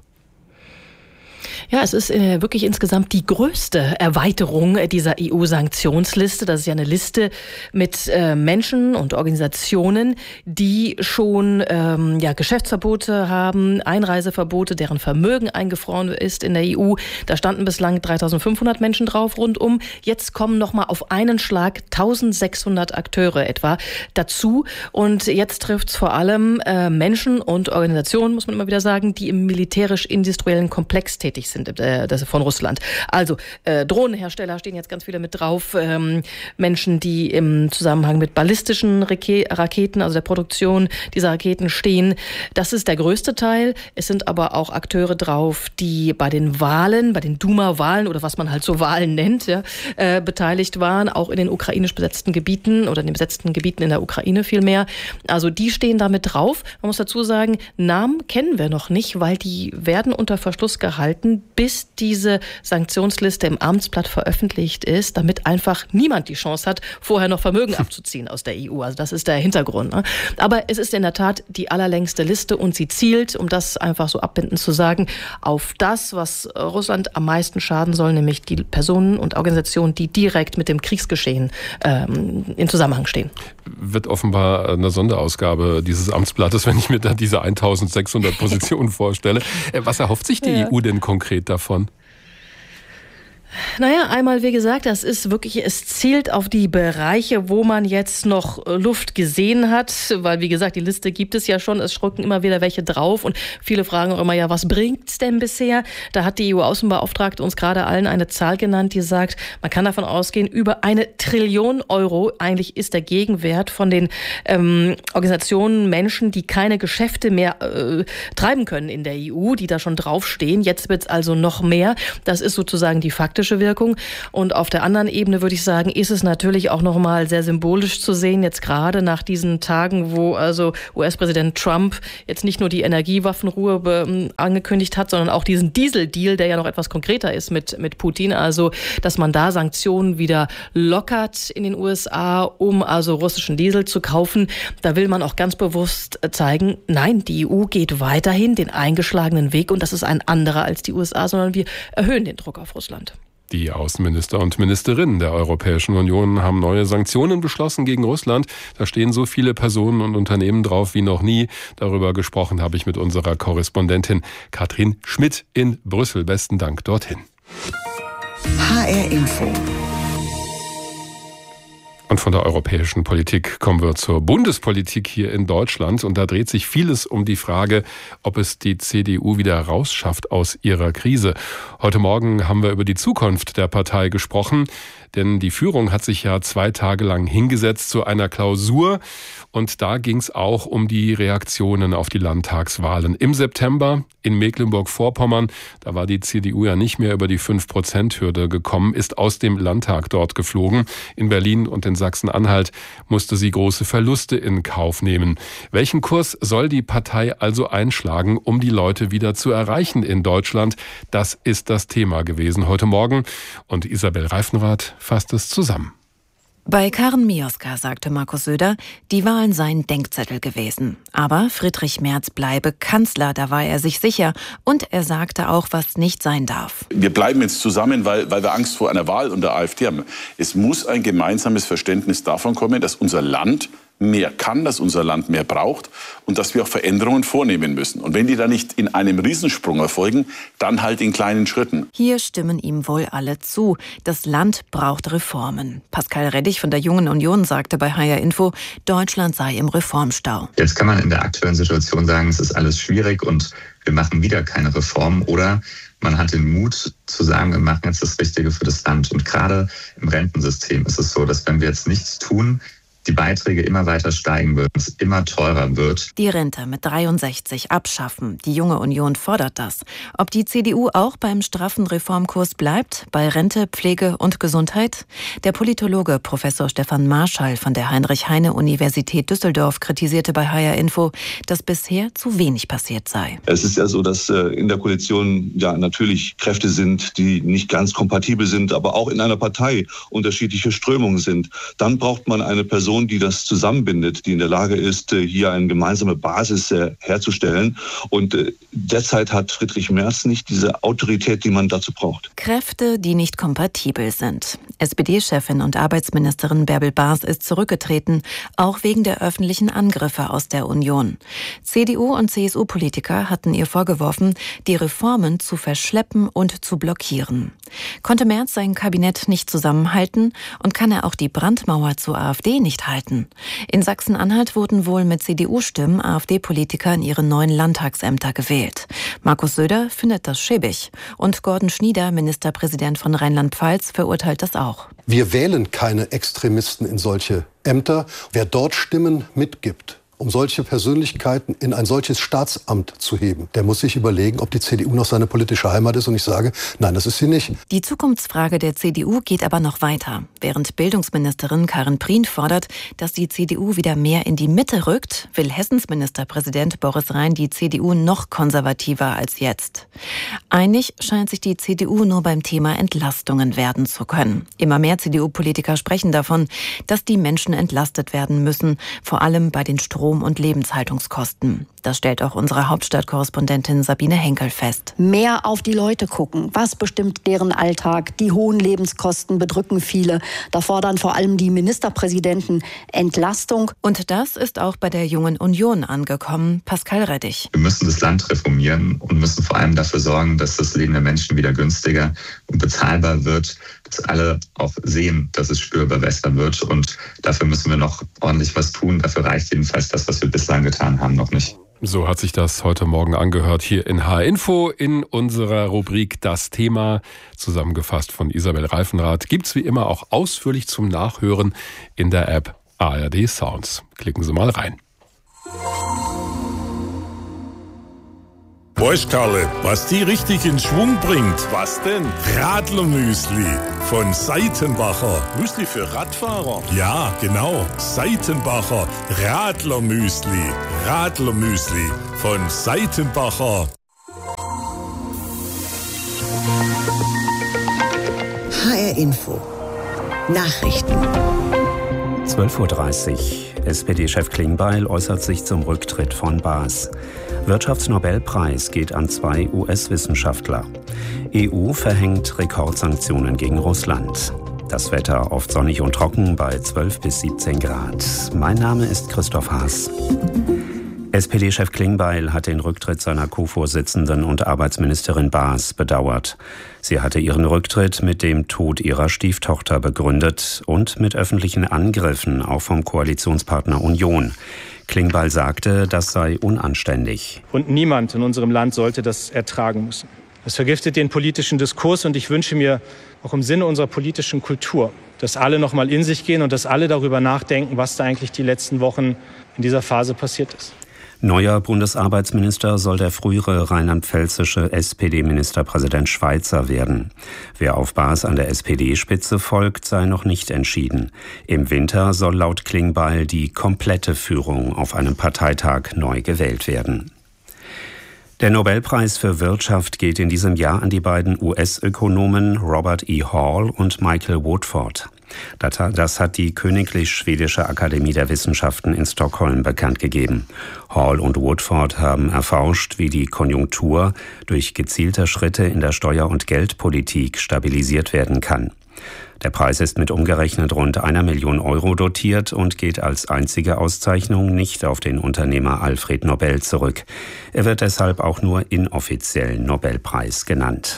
Ja, es ist wirklich insgesamt die größte Erweiterung dieser EU-Sanktionsliste. Das ist ja eine Liste mit Menschen und Organisationen, die schon Geschäftsverbote haben, Einreiseverbote, deren Vermögen eingefroren ist in der EU. Da standen bislang 3.500 Menschen drauf rundum. Jetzt kommen nochmal auf einen Schlag 1.600 Akteure etwa dazu. Und jetzt trifft es vor allem Menschen und Organisationen, muss man immer wieder sagen, die im militärisch-industriellen Komplex tätig sind. Das von Russland. Also Drohnenhersteller stehen jetzt ganz viele mit drauf, Menschen, die im Zusammenhang mit ballistischen Raketen, also der Produktion dieser Raketen stehen. Das ist der größte Teil. Es sind aber auch Akteure drauf, die bei den Wahlen, bei den Duma-Wahlen oder was man halt so Wahlen nennt, beteiligt waren, auch in den ukrainisch besetzten Gebieten oder in den besetzten Gebieten in der Ukraine vielmehr. Also die stehen da mit drauf. Man muss dazu sagen, Namen kennen wir noch nicht, weil die werden unter Verschluss gehalten, bis diese Sanktionsliste im Amtsblatt veröffentlicht ist, damit einfach niemand die Chance hat, vorher noch Vermögen abzuziehen aus der EU. Also das ist der Hintergrund. Ne? Aber es ist in der Tat die allerlängste Liste und sie zielt, um das einfach so abbindend zu sagen, auf das, was Russland am meisten schaden soll, nämlich die Personen und Organisationen, die direkt mit dem Kriegsgeschehen in Zusammenhang stehen. Wird offenbar eine Sonderausgabe dieses Amtsblattes, wenn ich mir da diese 1.600 Positionen vorstelle. Was erhofft sich die EU denn konkret davon? Naja, einmal wie gesagt, das ist wirklich, es zielt auf die Bereiche, wo man jetzt noch Luft gesehen hat, weil wie gesagt, die Liste gibt es ja schon, es schrucken immer wieder welche drauf und viele fragen auch immer, ja, was bringt's denn bisher? Da hat die EU-Außenbeauftragte uns gerade allen eine Zahl genannt, die sagt, man kann davon ausgehen, über 1 Trillion Euro eigentlich ist der Gegenwert von den Organisationen, Menschen, die keine Geschäfte mehr treiben können in der EU, die da schon draufstehen. Jetzt wird's also noch mehr. Das ist sozusagen die faktische Wirkung. Und auf der anderen Ebene würde ich sagen, ist es natürlich auch nochmal sehr symbolisch zu sehen, jetzt gerade nach diesen Tagen, wo also US-Präsident Trump jetzt nicht nur die Energiewaffenruhe angekündigt hat, sondern auch diesen Diesel-Deal, der ja noch etwas konkreter ist mit Putin. Also, dass man da Sanktionen wieder lockert in den USA, um also russischen Diesel zu kaufen. Da will man auch ganz bewusst zeigen, nein, die EU geht weiterhin den eingeschlagenen Weg und das ist ein anderer als die USA, sondern wir erhöhen den Druck auf Russland. Die Außenminister und Ministerinnen der Europäischen Union haben neue Sanktionen beschlossen gegen Russland. Da stehen so viele Personen und Unternehmen drauf wie noch nie. Darüber gesprochen habe ich mit unserer Korrespondentin Katrin Schmidt in Brüssel. Besten Dank dorthin. HR Info. Und von der europäischen Politik kommen wir zur Bundespolitik hier in Deutschland. Und da dreht sich vieles um die Frage, ob es die CDU wieder rausschafft aus ihrer Krise. Heute Morgen haben wir über die Zukunft der Partei gesprochen. Denn die Führung hat sich ja 2 Tage lang hingesetzt zu einer Klausur. Und da ging es auch um die Reaktionen auf die Landtagswahlen. Im September in Mecklenburg-Vorpommern, da war die CDU ja nicht mehr über die 5%-Hürde gekommen, ist aus dem Landtag dort geflogen. In Berlin und in Sachsen-Anhalt musste sie große Verluste in Kauf nehmen. Welchen Kurs soll die Partei also einschlagen, um die Leute wieder zu erreichen in Deutschland? Das ist das Thema gewesen heute Morgen. Und Isabel Reifenrath fasst es zusammen. Bei Karen Mioska sagte Markus Söder, die Wahlen seien Denkzettel gewesen. Aber Friedrich Merz bleibe Kanzler, da war er sich sicher. Und er sagte auch, was nicht sein darf. Wir bleiben jetzt zusammen, weil wir Angst vor einer Wahl und der AfD haben. Es muss ein gemeinsames Verständnis davon kommen, dass unser Land mehr kann, dass unser Land mehr braucht und dass wir auch Veränderungen vornehmen müssen. Und wenn die dann nicht in einem Riesensprung erfolgen, dann halt in kleinen Schritten. Hier stimmen ihm wohl alle zu. Das Land braucht Reformen. Pascal Reddich von der Jungen Union sagte bei HR Info, Deutschland sei im Reformstau. Jetzt kann man in der aktuellen Situation sagen, es ist alles schwierig und wir machen wieder keine Reformen. Oder man hat den Mut zu sagen, wir machen jetzt das Richtige für das Land. Und gerade im Rentensystem ist es so, dass wenn wir jetzt nichts tun, die Beiträge immer weiter steigen würden, es immer teurer wird. Die Rente mit 63 abschaffen. Die Junge Union fordert das. Ob die CDU auch beim straffen Reformkurs bleibt, bei Rente, Pflege und Gesundheit? Der Politologe Professor Stefan Marschall von der Heinrich-Heine-Universität Düsseldorf kritisierte bei HR Info, dass bisher zu wenig passiert sei. Es ist ja so, dass in der Koalition ja natürlich Kräfte sind, die nicht ganz kompatibel sind, aber auch in einer Partei unterschiedliche Strömungen sind. Dann braucht man eine Person, die das zusammenbindet, die in der Lage ist, hier eine gemeinsame Basis herzustellen. Und derzeit hat Friedrich Merz nicht diese Autorität, die man dazu braucht. Kräfte, die nicht kompatibel sind. SPD-Chefin und Arbeitsministerin Bärbel Baas ist zurückgetreten, auch wegen der öffentlichen Angriffe aus der Union. CDU- und CSU-Politiker hatten ihr vorgeworfen, die Reformen zu verschleppen und zu blockieren. Konnte Merz sein Kabinett nicht zusammenhalten und kann er auch die Brandmauer zur AfD nicht halten? In Sachsen-Anhalt wurden wohl mit CDU-Stimmen AfD-Politiker in ihre neuen Landtagsämter gewählt. Markus Söder findet das schäbig. Und Gordon Schnieder, Ministerpräsident von Rheinland-Pfalz, verurteilt das auch. Wir wählen keine Extremisten in solche Ämter. Wer dort Stimmen mitgibt, um solche Persönlichkeiten in ein solches Staatsamt zu heben, der muss sich überlegen, ob die CDU noch seine politische Heimat ist. Und ich sage, nein, das ist sie nicht. Die Zukunftsfrage der CDU geht aber noch weiter. Während Bildungsministerin Karin Prien fordert, dass die CDU wieder mehr in die Mitte rückt, will Hessens Ministerpräsident Boris Rhein die CDU noch konservativer als jetzt. Einig scheint sich die CDU nur beim Thema Entlastungen werden zu können. Immer mehr CDU-Politiker sprechen davon, dass die Menschen entlastet werden müssen, vor allem bei den Strom- Strom- und Lebenshaltungskosten. Das stellt auch unsere Hauptstadtkorrespondentin Sabine Henkel fest. Mehr auf die Leute gucken. Was bestimmt deren Alltag? Die hohen Lebenskosten bedrücken viele. Da fordern vor allem die Ministerpräsidenten Entlastung. Und das ist auch bei der Jungen Union angekommen. Pascal Reddich. Wir müssen das Land reformieren und müssen vor allem dafür sorgen, dass das Leben der Menschen wieder günstiger und bezahlbar wird, dass alle auch sehen, dass es spürbar besser wird. Und dafür müssen wir noch ordentlich was tun. Dafür reicht jedenfalls das, was wir bislang getan haben, noch nicht. So hat sich das heute Morgen angehört hier in HR Info in unserer Rubrik Das Thema, zusammengefasst von Isabel Reifenrath. Gibt's wie immer auch ausführlich zum Nachhören in der App ARD Sounds. Klicken Sie mal rein. Weißt Karle, was die richtig in Schwung bringt? Was denn? Radlermüsli von Seitenbacher. Müsli für Radfahrer? Ja, genau. Seitenbacher Radlermüsli. Radlermüsli von Seitenbacher. HR Info. Nachrichten. 12:30 Uhr. SPD-Chef Klingbeil äußert sich zum Rücktritt von Baas. Wirtschaftsnobelpreis geht an 2 US-Wissenschaftler. EU verhängt Rekordsanktionen gegen Russland. Das Wetter oft sonnig und trocken bei 12 bis 17 Grad. Mein Name ist Christoph Haas. SPD-Chef Klingbeil hat den Rücktritt seiner Co-Vorsitzenden und Arbeitsministerin Baas bedauert. Sie hatte ihren Rücktritt mit dem Tod ihrer Stieftochter begründet und mit öffentlichen Angriffen auch vom Koalitionspartner Union. Klingbeil sagte, das sei unanständig. Und niemand in unserem Land sollte das ertragen müssen. Es vergiftet den politischen Diskurs und ich wünsche mir auch im Sinne unserer politischen Kultur, dass alle noch mal in sich gehen und dass alle darüber nachdenken, was da eigentlich die letzten Wochen in dieser Phase passiert ist. Neuer Bundesarbeitsminister soll der frühere rheinland-pfälzische SPD-Ministerpräsident Schweizer werden. Wer auf Baas an der SPD-Spitze folgt, sei noch nicht entschieden. Im Winter soll laut Klingbeil die komplette Führung auf einem Parteitag neu gewählt werden. Der Nobelpreis für Wirtschaft geht in diesem Jahr an die beiden US-Ökonomen Robert E. Hall und Michael Woodford. Das hat die Königlich Schwedische Akademie der Wissenschaften in Stockholm bekannt gegeben. Hall und Woodford haben erforscht, wie die Konjunktur durch gezielte Schritte in der Steuer- und Geldpolitik stabilisiert werden kann. Der Preis ist mit umgerechnet rund 1 Million Euro dotiert und geht als einzige Auszeichnung nicht auf den Unternehmer Alfred Nobel zurück. Er wird deshalb auch nur inoffiziell Nobelpreis genannt.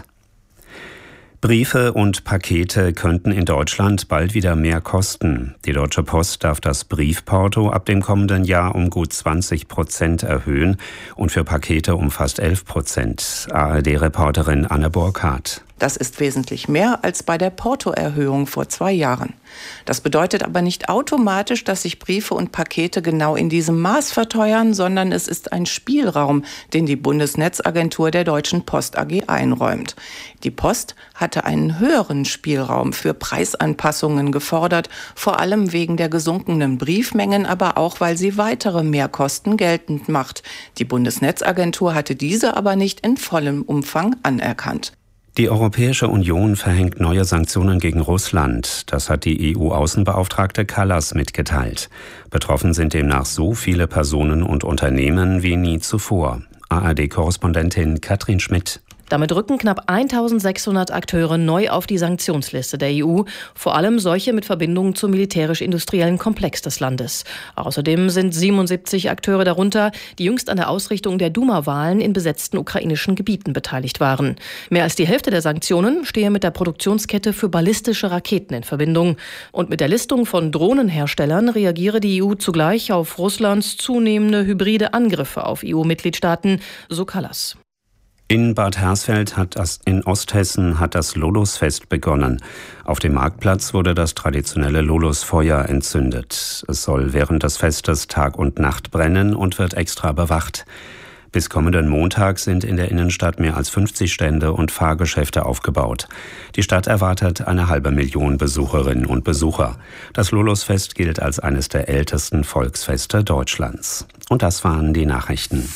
Briefe und Pakete könnten in Deutschland bald wieder mehr kosten. Die Deutsche Post darf das Briefporto ab dem kommenden Jahr um gut 20% erhöhen und für Pakete um fast 11%. ARD-Reporterin Anne Burkhardt. Das ist wesentlich mehr als bei der Portoerhöhung vor 2 Jahren. Das bedeutet aber nicht automatisch, dass sich Briefe und Pakete genau in diesem Maß verteuern, sondern es ist ein Spielraum, den die Bundesnetzagentur der Deutschen Post AG einräumt. Die Post hatte einen höheren Spielraum für Preisanpassungen gefordert, vor allem wegen der gesunkenen Briefmengen, aber auch, weil sie weitere Mehrkosten geltend macht. Die Bundesnetzagentur hatte diese aber nicht in vollem Umfang anerkannt. Die Europäische Union verhängt neue Sanktionen gegen Russland. Das hat die EU-Außenbeauftragte Kallas mitgeteilt. Betroffen sind demnach so viele Personen und Unternehmen wie nie zuvor. ARD-Korrespondentin Katrin Schmidt. Damit rücken knapp 1600 Akteure neu auf die Sanktionsliste der EU, vor allem solche mit Verbindungen zum militärisch-industriellen Komplex des Landes. Außerdem sind 77 Akteure darunter, die jüngst an der Ausrichtung der Duma-Wahlen in besetzten ukrainischen Gebieten beteiligt waren. Mehr als die Hälfte der Sanktionen stehe mit der Produktionskette für ballistische Raketen in Verbindung. Und mit der Listung von Drohnenherstellern reagiere die EU zugleich auf Russlands zunehmende hybride Angriffe auf EU-Mitgliedstaaten, so Kallas. In Bad Hersfeld in Osthessen hat das Lolusfest begonnen. Auf dem Marktplatz wurde das traditionelle Lolusfeuer entzündet. Es soll während des Festes Tag und Nacht brennen und wird extra bewacht. Bis kommenden Montag sind in der Innenstadt mehr als 50 Stände und Fahrgeschäfte aufgebaut. Die Stadt erwartet 500.000 Besucherinnen und Besucher. Das Lolusfest gilt als eines der ältesten Volksfeste Deutschlands. Und das waren die Nachrichten.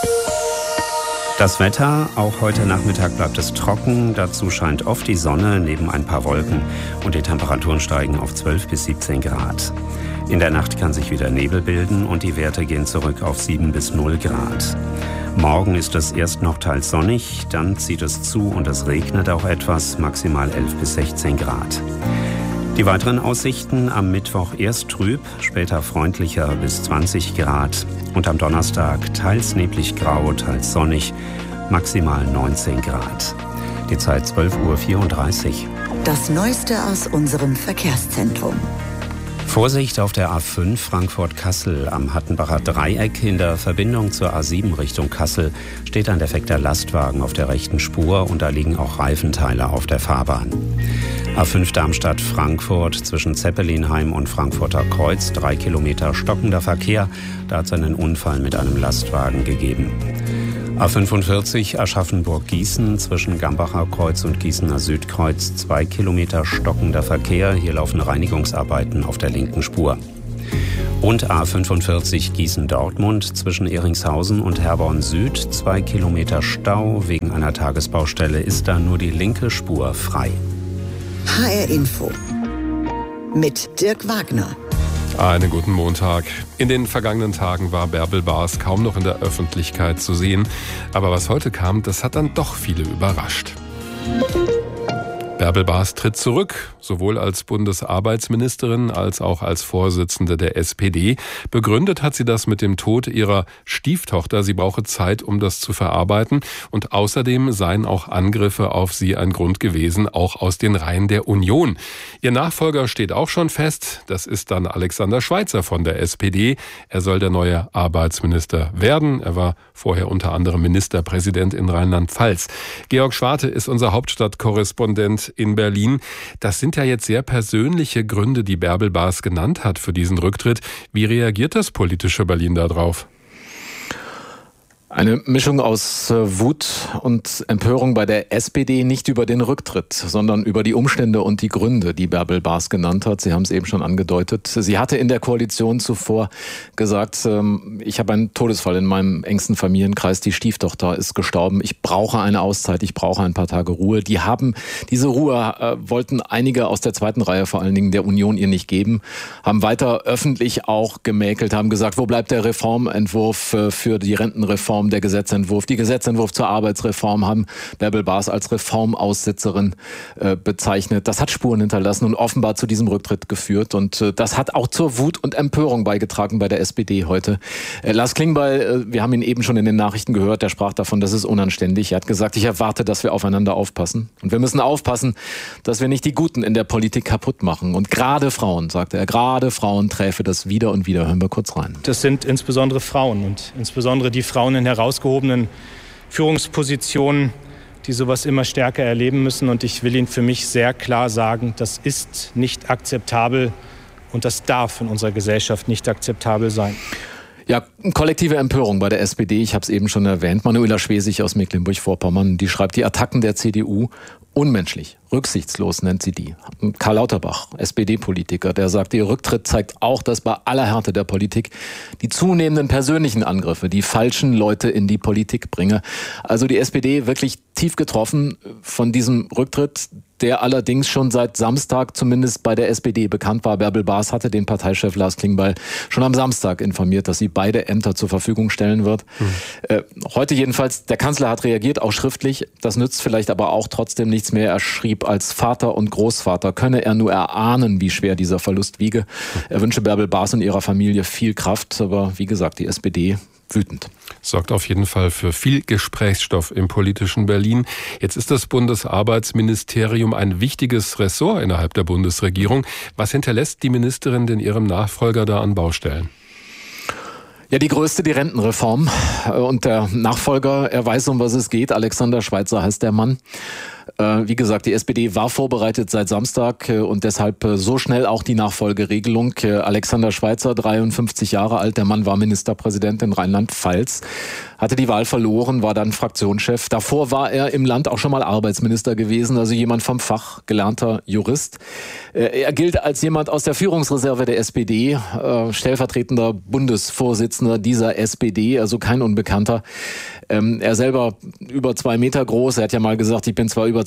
Das Wetter, auch heute Nachmittag bleibt es trocken, dazu scheint oft die Sonne neben ein paar Wolken und die Temperaturen steigen auf 12 bis 17 Grad. In der Nacht kann sich wieder Nebel bilden und die Werte gehen zurück auf 7 bis 0 Grad. Morgen ist es erst noch teils sonnig, dann zieht es zu und es regnet auch etwas, maximal 11 bis 16 Grad. Die weiteren Aussichten: am Mittwoch erst trüb, später freundlicher bis 20 Grad und am Donnerstag teils neblig grau, teils sonnig, maximal 19 Grad. Die Zeit 12:34 Uhr. Das Neueste aus unserem Verkehrszentrum. Vorsicht auf der A5 Frankfurt-Kassel am Hattenbacher Dreieck. In der Verbindung zur A7 Richtung Kassel steht ein defekter Lastwagen auf der rechten Spur und da liegen auch Reifenteile auf der Fahrbahn. A5 Darmstadt-Frankfurt zwischen Zeppelinheim und Frankfurter Kreuz, 3 Kilometer stockender Verkehr. Da hat es einen Unfall mit einem Lastwagen gegeben. A45 Aschaffenburg-Gießen zwischen Gambacher Kreuz und Gießener Südkreuz, 2 Kilometer stockender Verkehr. Hier laufen Reinigungsarbeiten auf der linken Spur. Und A45 Gießen-Dortmund zwischen Eringshausen und Herborn Süd, 2 Kilometer Stau. Wegen einer Tagesbaustelle ist da nur die linke Spur frei. HR Info mit Dirk Wagner. Einen guten Montag. In den vergangenen Tagen war Bärbel Bas kaum noch in der Öffentlichkeit zu sehen. Aber was heute kam, das hat dann doch viele überrascht. Bärbel Bas tritt zurück, sowohl als Bundesarbeitsministerin als auch als Vorsitzende der SPD. Begründet hat sie das mit dem Tod ihrer Stieftochter. Sie brauche Zeit, um das zu verarbeiten. Und außerdem seien auch Angriffe auf sie ein Grund gewesen, auch aus den Reihen der Union. Ihr Nachfolger steht auch schon fest. Das ist dann Alexander Schweitzer von der SPD. Er soll der neue Arbeitsminister werden. Er war vorher unter anderem Ministerpräsident in Rheinland-Pfalz. Georg Schwarte ist unser Hauptstadtkorrespondent in Berlin. Das sind ja jetzt sehr persönliche Gründe, die Bärbel Bas genannt hat für diesen Rücktritt. Wie reagiert das politische Berlin darauf? Eine Mischung aus Wut und Empörung bei der SPD, nicht über den Rücktritt, sondern über die Umstände und die Gründe, die Bärbel Bas genannt hat. Sie haben es eben schon angedeutet. Sie hatte in der Koalition zuvor gesagt, ich habe einen Todesfall in meinem engsten Familienkreis, die Stieftochter ist gestorben, ich brauche eine Auszeit, ich brauche ein paar Tage Ruhe. Diese Ruhe wollten einige aus der zweiten Reihe, vor allen Dingen der Union, ihr nicht geben, haben weiter öffentlich auch gemäkelt, haben gesagt, wo bleibt der Reformentwurf für die Rentenreform, der Gesetzentwurf. Die Gesetzentwurf zur Arbeitsreform haben Bärbel Bas als Reformaussitzerin bezeichnet. Das hat Spuren hinterlassen und offenbar zu diesem Rücktritt geführt. Und das hat auch zur Wut und Empörung beigetragen bei der SPD heute. Lars Klingbeil, wir haben ihn eben schon in den Nachrichten gehört, der sprach davon, das ist unanständig. Er hat gesagt, ich erwarte, dass wir aufeinander aufpassen. Und wir müssen aufpassen, dass wir nicht die Guten in der Politik kaputt machen. Und gerade Frauen, sagte er, gerade Frauen träfe das wieder und wieder. Hören wir kurz rein. Das sind insbesondere Frauen und insbesondere die Frauen in herausgehobenen Führungspositionen, die sowas immer stärker erleben müssen. Und ich will Ihnen für mich sehr klar sagen, das ist nicht akzeptabel und das darf in unserer Gesellschaft nicht akzeptabel sein. Ja, kollektive Empörung bei der SPD, ich habe es eben schon erwähnt. Manuela Schwesig aus Mecklenburg-Vorpommern, die schreibt, die Attacken der CDU unmenschlich, rücksichtslos nennt sie die. Karl Lauterbach, SPD-Politiker, der sagt, ihr Rücktritt zeigt auch, dass bei aller Härte der Politik die zunehmenden persönlichen Angriffe die falschen Leute in die Politik bringe. Also die SPD wirklich tief getroffen von diesem Rücktritt, der allerdings schon seit Samstag zumindest bei der SPD bekannt war. Bärbel Bas hatte den Parteichef Lars Klingbeil schon am Samstag informiert, dass sie beide Ämter zur Verfügung stellen wird. Heute jedenfalls, der Kanzler hat reagiert, auch schriftlich. Das nützt vielleicht aber auch trotzdem nichts mehr. Er schrieb, als Vater und Großvater könne er nur erahnen, wie schwer dieser Verlust wiege. Er wünsche Bärbel Bas und ihrer Familie viel Kraft. Aber wie gesagt, die SPD wütend. Sorgt auf jeden Fall für viel Gesprächsstoff im politischen Berlin. Jetzt ist das Bundesarbeitsministerium ein wichtiges Ressort innerhalb der Bundesregierung. Was hinterlässt die Ministerin denn ihrem Nachfolger da an Baustellen? Ja, die größte, die Rentenreform. Und der Nachfolger, er weiß, um was es geht. Alexander Schweitzer heißt der Mann. Wie gesagt, die SPD war vorbereitet seit Samstag und deshalb so schnell auch die Nachfolgeregelung. Alexander Schweitzer, 53 Jahre alt, der Mann war Ministerpräsident in Rheinland-Pfalz, hatte die Wahl verloren, war dann Fraktionschef. Davor war er im Land auch schon mal Arbeitsminister gewesen, also jemand vom Fach, gelernter Jurist. Er gilt als jemand aus der Führungsreserve der SPD, stellvertretender Bundesvorsitzender dieser SPD, also kein Unbekannter. Er selber über 2 Meter groß, er hat ja mal gesagt, ich bin zwar über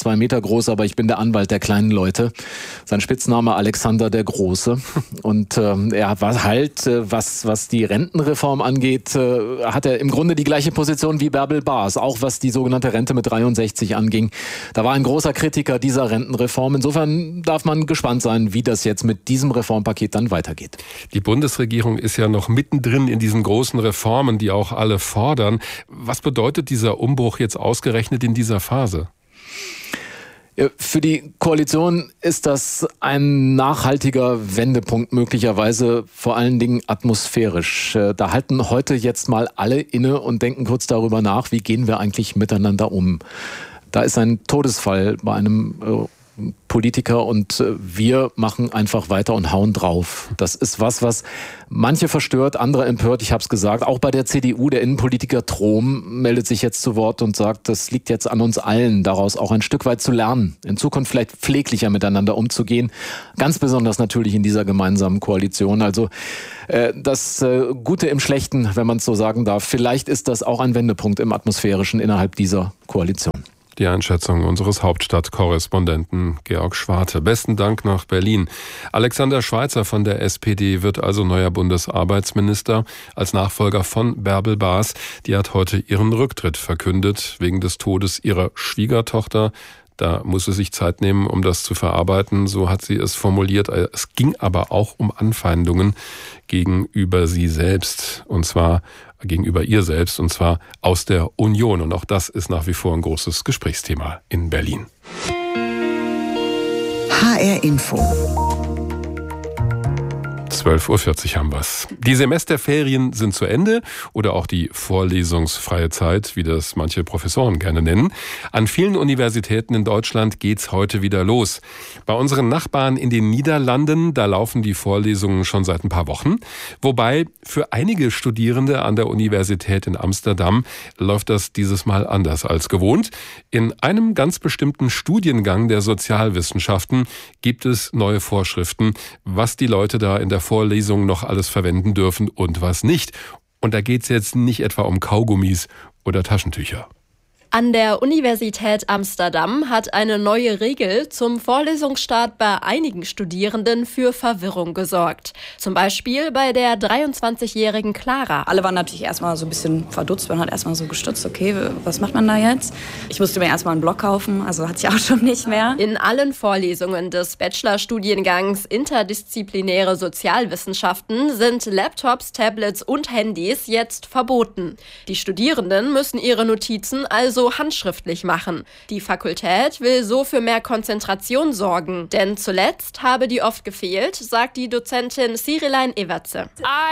2 Meter groß, aber ich bin der Anwalt der kleinen Leute. Sein Spitzname Alexander der Große. Und er war halt, was die Rentenreform angeht, hat er im Grunde die gleiche Position wie Bärbel Baas, auch was die sogenannte Rente mit 63 anging. Da war ein großer Kritiker dieser Rentenreform. Insofern darf man gespannt sein, wie das jetzt mit diesem Reformpaket dann weitergeht. Die Bundesregierung ist ja noch mittendrin in diesen großen Reformen, die auch alle fordern. Was bedeutet dieser Umbruch jetzt ausgerechnet in dieser Phase? Für die Koalition ist das ein nachhaltiger Wendepunkt, möglicherweise vor allen Dingen atmosphärisch. Da halten heute jetzt mal alle inne und denken kurz darüber nach, wie gehen wir eigentlich miteinander um. Da ist ein Todesfall bei einem Politiker und wir machen einfach weiter und hauen drauf. Das ist was manche verstört, andere empört. Ich habe es gesagt, auch bei der CDU, der Innenpolitiker Trom meldet sich jetzt zu Wort und sagt, das liegt jetzt an uns allen, daraus auch ein Stück weit zu lernen, in Zukunft vielleicht pfleglicher miteinander umzugehen. Ganz besonders natürlich in dieser gemeinsamen Koalition. Also das Gute im Schlechten, wenn man es so sagen darf. Vielleicht ist das auch ein Wendepunkt im Atmosphärischen innerhalb dieser Koalition. Die Einschätzung unseres Hauptstadtkorrespondenten Georg Schwarte. Besten Dank nach Berlin. Alexander Schweitzer von der SPD wird also neuer Bundesarbeitsminister als Nachfolger von Bärbel Baas. Die hat heute ihren Rücktritt verkündet wegen des Todes ihrer Schwiegertochter. Da muss sie sich Zeit nehmen, um das zu verarbeiten, so hat sie es formuliert. Es ging aber auch um Anfeindungen gegenüber sie selbst, und zwar gegenüber ihr selbst, und zwar aus der Union. Und auch das ist nach wie vor ein großes Gesprächsthema in Berlin. HR Info. 12.40 Uhr haben wir's. Die Semesterferien sind zu Ende oder auch die vorlesungsfreie Zeit, wie das manche Professoren gerne nennen. An vielen Universitäten in Deutschland geht's heute wieder los. Bei unseren Nachbarn in den Niederlanden, da laufen die Vorlesungen schon seit ein paar Wochen. Wobei für einige Studierende an der Universität in Amsterdam läuft das dieses Mal anders als gewohnt. In einem ganz bestimmten Studiengang der Sozialwissenschaften gibt es neue Vorschriften, was die Leute da in der Vorlesungen noch alles verwenden dürfen und was nicht. Und da geht es jetzt nicht etwa um Kaugummis oder Taschentücher. An der Universität Amsterdam hat eine neue Regel zum Vorlesungsstart bei einigen Studierenden für Verwirrung gesorgt. Zum Beispiel bei der 23-jährigen Clara. Alle waren natürlich erstmal so ein bisschen verdutzt, man hat erstmal so gestutzt, okay, was macht man da jetzt? Ich musste mir erstmal einen Block kaufen, also hatte ich auch schon nicht mehr. In allen Vorlesungen des Bachelorstudiengangs Interdisziplinäre Sozialwissenschaften sind Laptops, Tablets und Handys jetzt verboten. Die Studierenden müssen ihre Notizen also handschriftlich machen. Die Fakultät will so für mehr Konzentration sorgen, denn zuletzt habe die oft gefehlt, sagt die Dozentin Sirilein Evertse.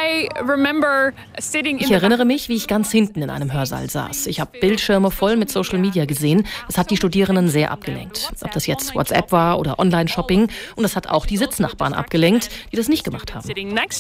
Ich erinnere mich, wie ich ganz hinten in einem Hörsaal saß. Ich habe Bildschirme voll mit Social Media gesehen. Das hat die Studierenden sehr abgelenkt. Ob das jetzt WhatsApp war oder Online-Shopping. Und das hat auch die Sitznachbarn abgelenkt, die das nicht gemacht haben.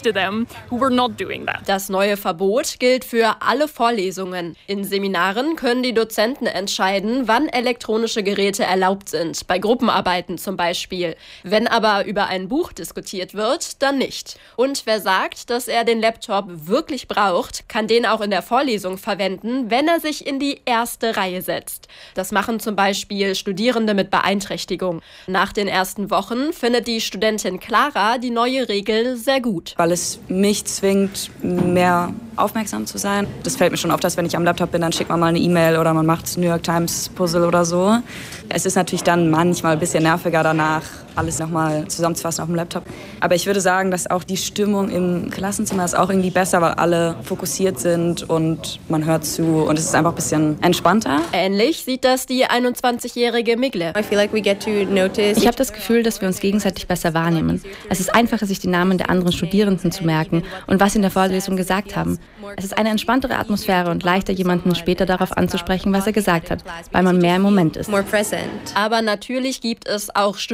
Das neue Verbot gilt für alle Vorlesungen. In Seminaren können die Dozenten entscheiden, wann elektronische Geräte erlaubt sind, bei Gruppenarbeiten zum Beispiel. Wenn aber über ein Buch diskutiert wird, dann nicht. Und wer sagt, dass er den Laptop wirklich braucht, kann den auch in der Vorlesung verwenden, wenn er sich in die erste Reihe setzt. Das machen zum Beispiel Studierende mit Beeinträchtigung. Nach den ersten Wochen findet die Studentin Clara die neue Regel sehr gut. Weil es mich zwingt, mehr aufmerksam zu sein. Das fällt mir schon auf, dass wenn ich am Laptop bin, dann schickt man mal eine E-Mail oder man macht New York Times Puzzle oder so. Es ist natürlich dann manchmal ein bisschen nerviger danach, alles nochmal zusammenzufassen auf dem Laptop. Aber ich würde sagen, dass auch die Stimmung im Klassenzimmer ist auch irgendwie besser, weil alle fokussiert sind und man hört zu und es ist einfach ein bisschen entspannter. Ähnlich sieht das die 21-jährige Migle. Ich habe das Gefühl, dass wir uns gegenseitig besser wahrnehmen. Es ist einfacher, sich die Namen der anderen Studierenden zu merken und was sie in der Vorlesung gesagt haben. Es ist eine entspanntere Atmosphäre und leichter, jemanden später darauf anzusprechen, was er gesagt hat, weil man mehr im Moment ist. Aber natürlich gibt es auch Studierende,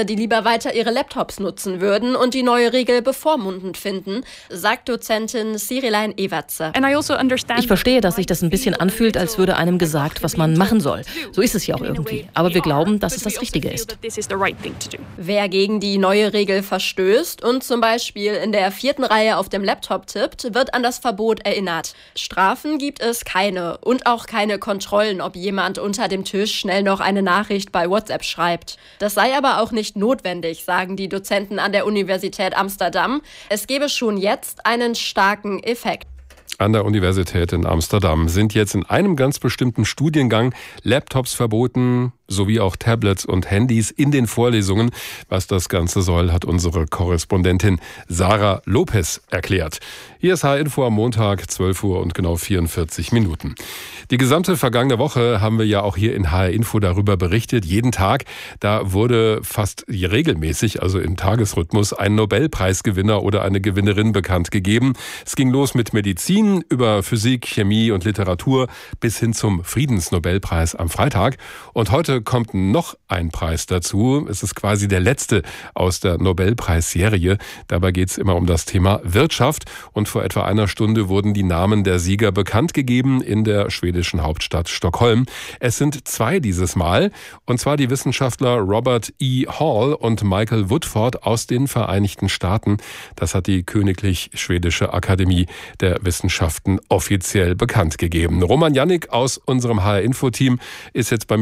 andere, die lieber weiter ihre Laptops nutzen würden und die neue Regel bevormundend finden, sagt Dozentin Sirilein Ewertse. Ich verstehe, dass sich das ein bisschen anfühlt, als würde einem gesagt, was man machen soll. So ist es ja auch irgendwie. Aber wir glauben, dass es das Richtige ist. Wer gegen die neue Regel verstößt und zum Beispiel in der 4. Reihe auf dem Laptop tippt, wird an das Verbot erinnert. Strafen gibt es keine und auch keine Kontrollen, ob jemand unter dem Tisch schnell noch eine Nachricht bei WhatsApp schreibt. Das sei aber auch nicht notwendig, sagen die Dozenten an der Universität Amsterdam. Es gebe schon jetzt einen starken Effekt. An der Universität in Amsterdam sind jetzt in einem ganz bestimmten Studiengang Laptops verboten, sowie auch Tablets und Handys in den Vorlesungen. Was das Ganze soll, hat unsere Korrespondentin Sarah Lopez erklärt. Hier ist HR-Info am Montag, 12 Uhr und genau 44 Minuten. Die gesamte vergangene Woche haben wir ja auch hier in HR-Info darüber berichtet. Jeden Tag, da wurde fast regelmäßig, also im Tagesrhythmus, ein Nobelpreisgewinner oder eine Gewinnerin bekannt gegeben. Es ging los mit Medizin, über Physik, Chemie und Literatur bis hin zum Friedensnobelpreis am Freitag. Und heute kommt noch ein Preis dazu. Es ist quasi der letzte aus der Nobelpreisserie. Dabei geht es immer um das Thema Wirtschaft. Und vor etwa einer Stunde wurden die Namen der Sieger bekannt gegeben in der schwedischen Hauptstadt Stockholm. Es sind 2 dieses Mal. Und zwar die Wissenschaftler Robert E. Hall und Michael Woodford aus den Vereinigten Staaten. Das hat die Königlich Schwedische Akademie der Wissenschaften offiziell bekannt gegeben. Roman Jannik aus unserem HR-Info-Team ist jetzt bei mir